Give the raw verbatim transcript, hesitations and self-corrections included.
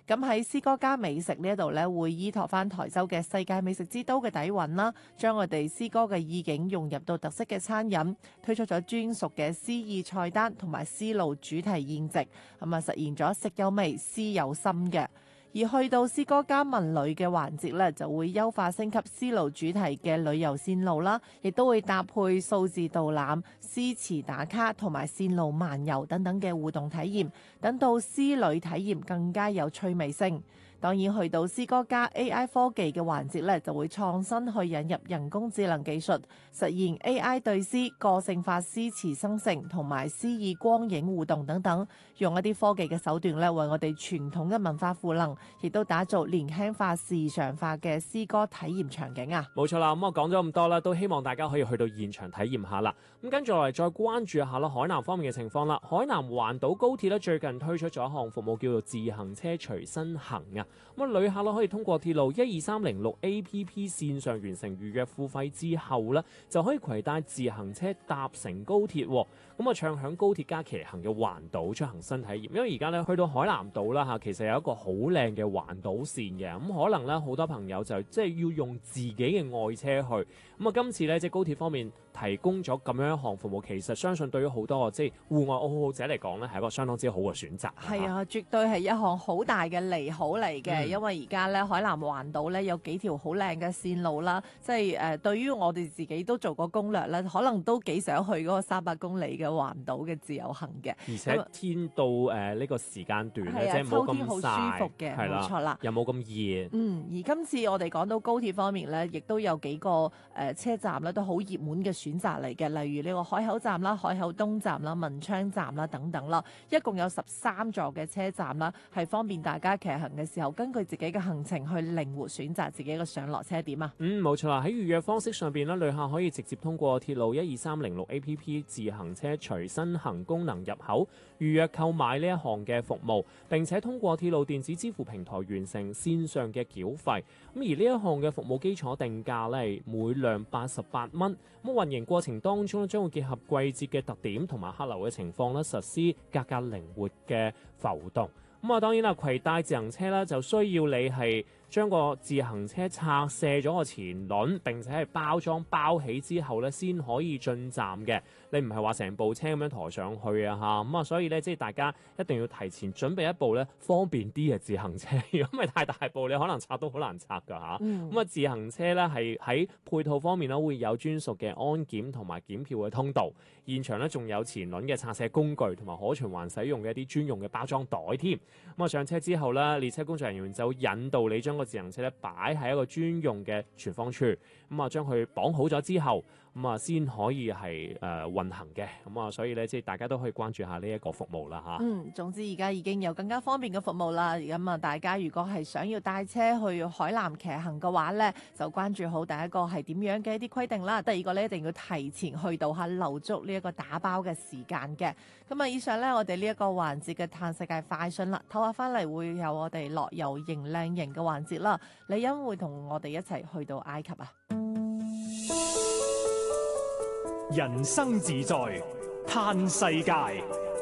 咁喺詩歌加美食呢一度咧，會依託翻台州嘅世界美食之都嘅底蘊啦，將我哋詩歌嘅意境融入到特色嘅餐飲，推出咗專屬嘅詩意菜單同埋絲路主題宴席，咁啊實現咗食有味、詩有心嘅。而去到詩歌加文旅嘅環節咧，就會優化升級絲路主題嘅旅遊線路啦，亦都會搭配數字導覽、詩詞打卡同埋線路漫遊等等嘅互動體驗，等到詩旅體驗更加有趣味性。當然去到詩歌加 A I 科技嘅環節咧，就會創新去引入人工智能技術，實現 A I 對詩、個性化詩詞生成同埋詩意光影互動等等，用一啲科技嘅手段咧，為我哋傳統嘅文化賦能，亦都打造年輕化、視像化嘅詩歌體驗場景啊！ 冇錯啦，咁我講咗咁多啦，都希望大家可以去到現場體驗下啦。咁跟住落嚟再關注一下啦，海南方面嘅情況啦。海南環島高鐵咧最近推出咗一項服務叫做自行車隨身行啊。咁啊，旅客咧可以通過鐵路一二三零六 A P P 線上完成預約付費之後咧，就可以攜帶自行車搭乘高鐵，咁啊暢享高鐵加騎行嘅環島出行新體驗。因為而家咧去到海南島啦嚇，其實有一個好靚嘅環島線嘅，咁可能咧好多朋友就即係要用自己嘅愛車去。咁啊，今次咧即係高鐵方面提供咗咁樣一項服務，其實相信對於好多即係戶外愛好者嚟講咧，係一個相當之好嘅選擇。 係啊，絕對係一項好大嘅利好嚟嘅。 嗯因為而家咧海南環島咧有幾條好靚嘅線路啦，即係誒、呃、對於我哋自己都做過攻略咧，可能都幾想去嗰個三百公里嘅環島嘅自由行嘅。 而且天到誒呢、呃這個時間段咧，即係冇秋天好咁舒服嘅， 係啦， 冇錯啦， 又冇咁熱。 嗯，而今次我哋講到高鐵方面咧，亦都有幾個誒、呃、車站咧都好熱門嘅選擇嚟嘅，例如呢個海口站啦、海口東站啦、文昌站啦等等啦，一共有十三座嘅車站啦，係方便大家騎行嘅時候根據自己嘅行程去靈活選擇自己嘅上落車點啊。 嗯，冇錯啦。喺預約方式上邊咧，旅客可以直接通過鐵路一二三零六 A P P 自行車隨身行功能入口預約購買呢一項嘅服務，並且通過鐵路電子支付平台完成線上嘅繳費。咁而呢一項嘅服務基礎定價咧，每輛八十八蚊。咁運營過程當中咧，將會結合季節嘅特點同埋客流嘅情況咧，實施價格靈活嘅浮動。咁啊，當然啦，攜帶自行車咧就需要你係將個自行車拆卸咗個前輪，並且係包裝包起之後咧，先可以進站嘅。你唔係話成部車咁樣抬上去啊嚇，咁啊，所以咧即係大家一定要提前準備一部咧方便啲嘅自行車。如果唔係太大部，你可能拆都好難拆㗎嚇。咁啊、嗯，自行車咧係喺配套方面咧會有專屬嘅安檢同埋檢票嘅通道，現場咧仲有前輪嘅拆卸工具同埋可循環使用嘅一啲專用嘅包裝袋添。咁啊，上車之後咧，列車工作人員就引導你將個自行車咧擺喺一個專用嘅存放處，咁啊將佢綁好咗之後，咁啊先可以係誒、呃、運行嘅。咁啊，所以咧即係大家都可以關注下呢一個服務啦嚇。 嗯，總之而家已經有更加方便嘅服務啦。咁啊，大家如果係想要帶車去海南騎行嘅話咧，就關注好第一個係點樣嘅一啲規定啦。第二個咧一定要提前去到下留足呢一個打包嘅時間嘅。咁啊，以上咧我哋呢一個環節嘅嘆世界快訊啦，唞下翻嚟會有我哋樂遊型靚型嘅環節啦。李欣會同我哋一齊去到埃及啊！ 人生自在嘆世界，